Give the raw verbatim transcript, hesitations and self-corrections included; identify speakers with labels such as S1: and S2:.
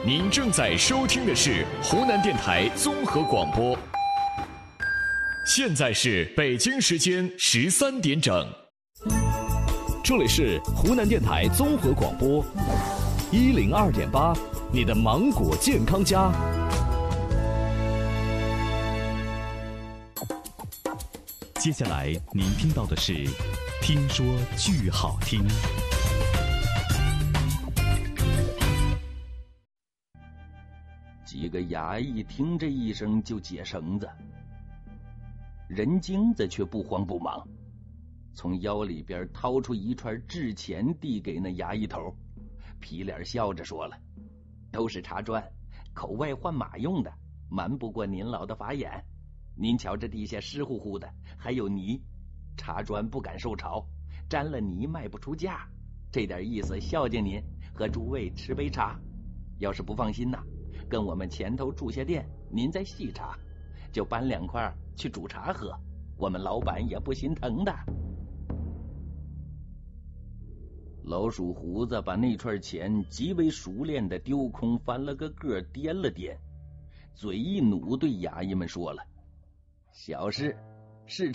S1: 您正在收听的是湖南电台综合广播，现在是北京时间十三点整，
S2: 这里是湖南电台综合广播一零二点八，你的芒果健康家。接下来您听到的是听说剧好听。
S3: 几个衙役听这一声就解绳子，任精子却不慌不忙，从腰里边掏出一串制钱递给那衙役头，皮脸笑着说了：“都是茶砖，口外换马用的，瞒不过您老的法眼。您瞧这地下湿乎乎的，还有泥，茶砖不敢受潮，沾了泥卖不出价，这点意思孝敬您，和诸位吃杯茶。要是不放心呐，跟我们前头住下店，您再细茶，就搬两块去煮茶喝，我们老板也不心疼的。”老鼠胡子把那串钱极为熟练的丢空，翻了个个，掂了掂，嘴一努，对衙役们说了：“小事，是